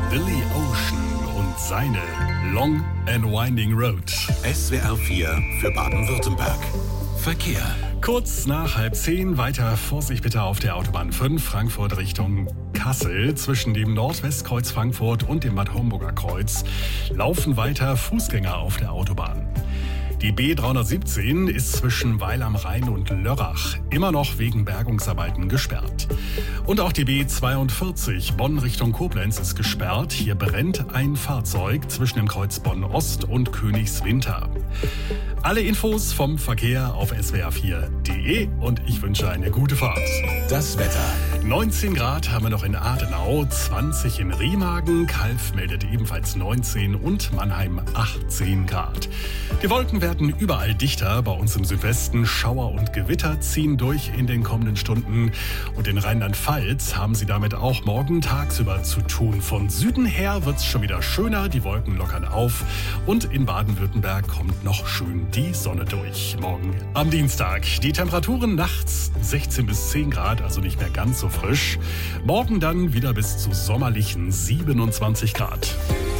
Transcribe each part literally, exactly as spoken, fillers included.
Billy Ocean und seine Long and Winding Road. S W R vier für Baden-Württemberg. Verkehr. Kurz nach halb zehn weiter Vorsicht bitte auf der Autobahn fünf, Frankfurt Richtung Kassel. Zwischen dem Nordwestkreuz Frankfurt und dem Bad Homburger Kreuz laufen weiter Fußgänger auf der Autobahn. Die B dreihundertsiebzehn ist zwischen Weil am Rhein und Lörrach immer noch wegen Bergungsarbeiten gesperrt. Und auch die B zweiundvierzig Bonn Richtung Koblenz ist gesperrt. Hier brennt ein Fahrzeug zwischen dem Kreuz Bonn Ost und Königswinter. Alle Infos vom Verkehr auf S W R vier punkt de und ich wünsche eine gute Fahrt. Das Wetter. neunzehn Grad haben wir noch in Adenau, zwanzig in Remagen, Calw meldet ebenfalls neunzehn und Mannheim achtzehn Grad. Die Wolken werden überall dichter, bei uns im Südwesten Schauer und Gewitter ziehen durch in den kommenden Stunden und in Rheinland-Pfalz haben sie damit auch morgen tagsüber zu tun. Von Süden her wird's schon wieder schöner, die Wolken lockern auf und in Baden-Württemberg kommt noch schön die Sonne durch. Morgen am Dienstag. Die Temperaturen nachts sechzehn bis zehn Grad, also nicht mehr ganz so frisch. Morgen dann wieder bis zu sommerlichen siebenundzwanzig Grad.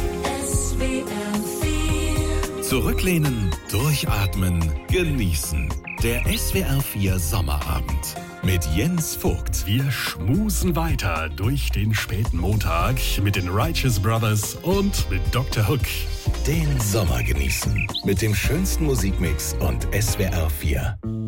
Zurücklehnen, durchatmen, genießen. Der S W R vier Sommerabend mit Jens Vogt. Wir schmusen weiter durch den späten Montag mit den Righteous Brothers und mit Doktor Hook. Den Sommer genießen mit dem schönsten Musikmix und S W R vier.